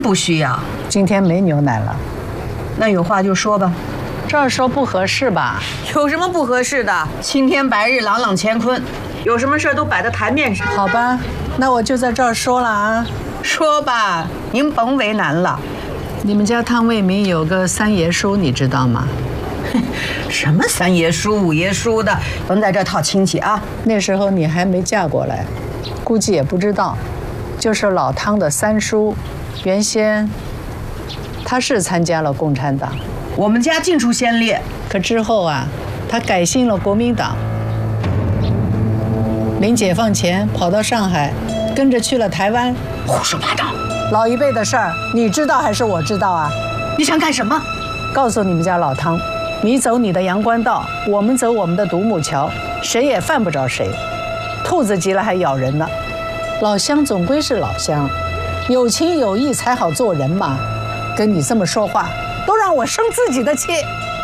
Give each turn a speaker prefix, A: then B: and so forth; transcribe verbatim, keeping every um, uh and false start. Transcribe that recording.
A: 不需要。
B: 今天没牛奶了，
A: 那有话就说吧。
B: 这儿说不合适吧？
A: 有什么不合适的？青天白日，朗朗乾坤，有什么事都摆在台面上。
B: 好吧，那我就在这儿说了啊。
A: 说吧，您甭为难了。
B: 你们家汤卫民有个三爷叔，你知道吗？
A: 什么三爷叔、五爷叔的，甭在这套亲戚啊！
B: 那时候你还没嫁过来，估计也不知道。就是老汤的三叔，原先他是参加了共产党，
A: 我们家尽出先烈。
B: 可之后啊，他改信了国民党。临解放前跑到上海，跟着去了台湾。
A: 胡说八道！
B: 老一辈的事儿，你知道还是我知道啊？
A: 你想干什么？
B: 告诉你们家老汤，你走你的阳关道，我们走我们的独木桥，谁也犯不着谁。兔子急了还咬人呢。老乡总归是老乡，有情有义才好做人嘛。跟你这么说话，都让我生自己的气。